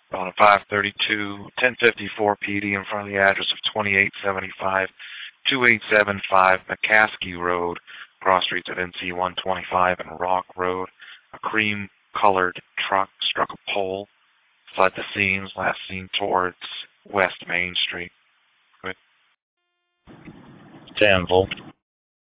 On a 1054 PD in front of the address of 2875 2875 McCaskey Road, cross streets of NC 125 and Rock Road. A cream-colored truck struck a pole, fled the scenes, last seen towards West Main Street. Good. Danville.